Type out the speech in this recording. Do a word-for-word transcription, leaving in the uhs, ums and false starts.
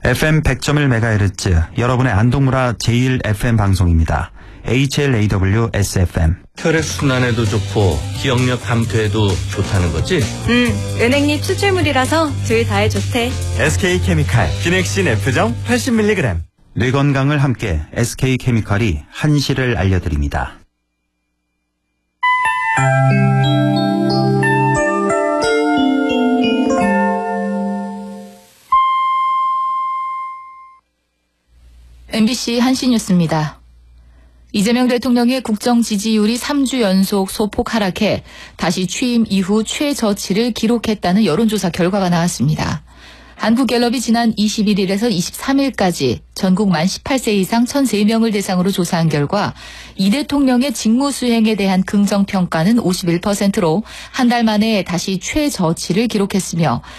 에프엠 백 점 일 메가헤르츠 여러분의 안동문화 제일 에프엠 방송입니다. 에이치엘에이더블유-에스에프엠. 혈액순환에도 좋고 기억력 감퇴에도 좋다는 거지? 음, 은행잎 추출물이라서 둘 다에 좋대. 에스케이케미칼 비넥신 F정 팔십 밀리그램. 뇌 건강을 함께 에스케이케미칼이 한시를 알려드립니다. 엠비씨 한시뉴스입니다. 이재명 대통령의 국정 지지율이 삼 주 연속 소폭 하락해 다시 취임 이후 최저치를 기록했다는 여론조사 결과가 나왔습니다. 한국갤럽이 지난 이십일일에서 이십삼일까지 전국 만 십팔 세 이상 천삼 명을 대상으로 조사한 결과 이 대통령의 직무수행에 대한 긍정평가는 오십일 퍼센트로 한 달 만에 다시 최저치를 기록했으며